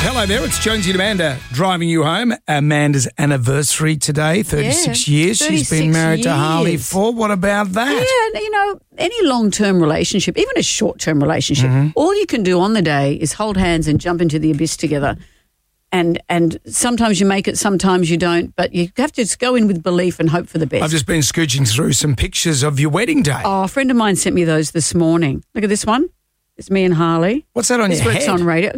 Hello there, it's Jonesy and Amanda driving you home. Amanda's anniversary today, 36 years. She's been married to Harley for. What about that? Yeah, you know, any long-term relationship, even a short-term relationship, all you can do on the day is hold hands and jump into the abyss together. And sometimes you make it, sometimes you don't, but you have to just go in with belief and hope for the best. I've just been scooching through some pictures of your wedding day. Oh, a friend of mine sent me those this morning. Look at this one. It's me and Harley. What's that on your head? This works on radio.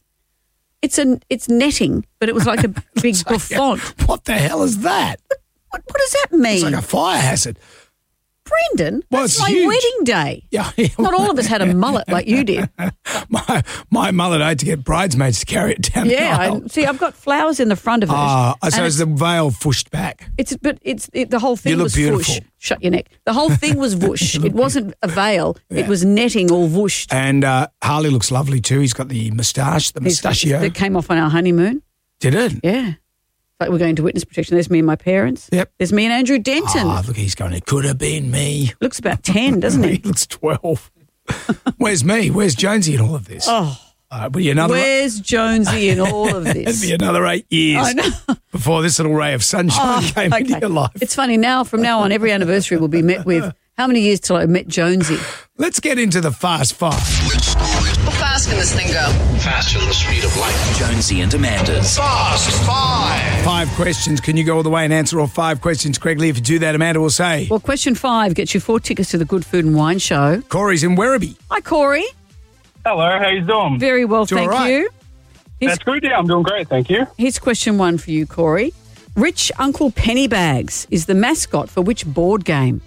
It's netting, but it was like a big bouffant. What the hell is that? What does that mean? It's like a fire hazard. Brendan, Well, that's it's my huge. wedding day. Yeah. Not all of us had a mullet like you did. My mullet, I had to get bridesmaids to carry it down the aisle. See, I've got flowers in the front of it. So is the veil pushed back? The whole thing You look was beautiful. whoosh. Shut your neck. The whole thing was whoosh. It wasn't a veil. Yeah. It was netting all whooshed. And Harley looks lovely too. He's got the moustache, the mustachio. That came off on our honeymoon. Did it? Yeah. Like we're going to witness protection. There's me and my parents. Yep. There's me and Andrew Denton. Oh, look, he's going, it could have been me. Looks about 10, doesn't he? He looks 12. Where's me? Where's Jonesy in all of this? Oh. Where's Jonesy in all of this? It'd be another 8 years I know. before this little ray of sunshine came into your life. It's funny now, from now on, every anniversary will be met with, how many years till I met Jonesy? Let's get into the fast five. How fast can this thing go? Faster than the speed of light. Jonesy and Amanda's Fast Five. 5 questions. Can you go all the way and answer all 5 questions correctly? If you do that, Amanda will say. Well, question 5 gets you 4 tickets to the Good Food and Wine Show. Corey's in Werribee. Hi, Corey. Hello, how you doing? Very well, Doing thank all right. you. That's good, yeah, I'm doing great, thank you. Here's question 1 for you, Corey. Rich Uncle Pennybags is the mascot for which board game?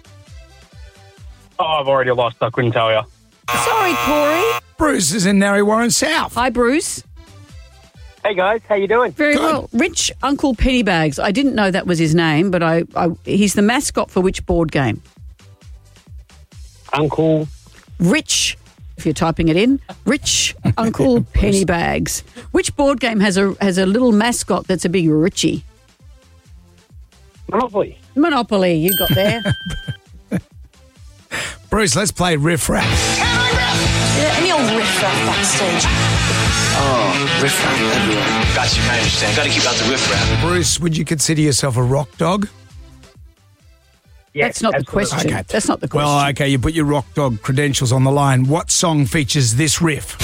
Oh, I've already lost, I couldn't tell you. Sorry, Corey. Bruce is in Narre Warren South. Hi, Bruce. Hey guys, how you doing? Very Good. well. Rich Uncle Pennybags. I didn't know that was his name, but he's the mascot for which board game? Uncle. Rich, if you're typing it in, Rich Uncle Pennybags. Which board game has a little mascot that's a big Richie? Monopoly. Monopoly, you got there. Bruce, let's play Riff Raff. Any old riff-raff backstage. Oh, riff-raff everywhere. Got you, I understand. Got to keep out the riff-raff. Bruce, would you consider yourself a rock dog? Yeah, That's not the question. Okay. That's not the question. Well, okay, you put your rock dog credentials on the line. What song features this riff?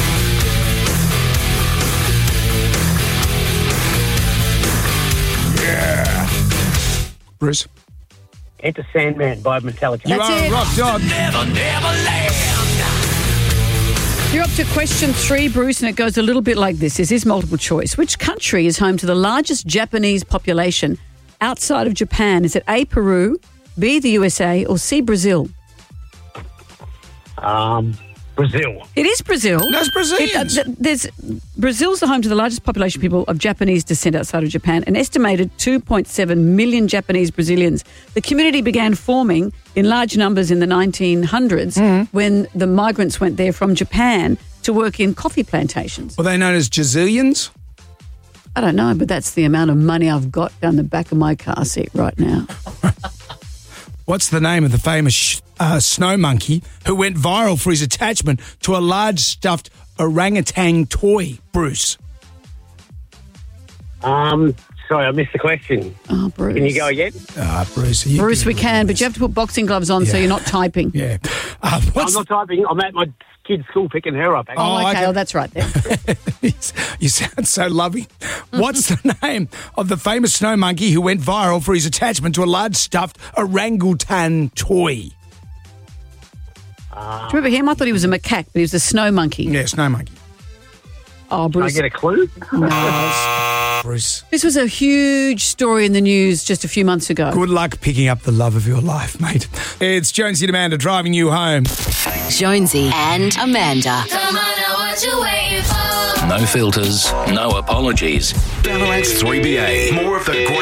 Yeah. Bruce? Enter Sandman by Metallica. You That's are it. a rock dog. You're up to question 3, Bruce, and it goes a little bit like this. This is multiple choice. Which country is home to the largest Japanese population outside of Japan? Is it A, Peru, B, the USA, or C, Brazil? Brazil. It is Brazil. That's Brazilians. Brazil's the home to the largest population of people of Japanese descent outside of Japan, an estimated 2.7 million Japanese Brazilians. The community began forming in large numbers in the 1900s when the migrants went there from Japan to work in coffee plantations. Were they known as Jazillians? I don't know, but that's the amount of money I've got down the back of my car seat right now. What's the name of the famous snow monkey who went viral for his attachment to a large stuffed orangutan toy, Bruce? Sorry, I missed the question. Oh, Bruce. Can you go again? Bruce. Bruce, we can, but you have to put boxing gloves on so you're not typing. Yeah. I'm What's not typing. I'm at my kid's school picking her up. Actually. Oh, okay. okay. Oh, that's right then. You sound so loving. What's the name of the famous snow monkey who went viral for his attachment to a large stuffed orangutan toy? Do you remember him? I thought he was a macaque, but he was a snow monkey. Yeah, snow monkey. Oh, Can I Bruce. get a clue? Bruce. This was a huge story in the news just a few months ago. Good luck picking up the love of your life, mate. It's Jonesy and Amanda driving you home. Jonesy and Amanda. Come on now, what you waiting for? No filters, no apologies. Download 3BA. More of the great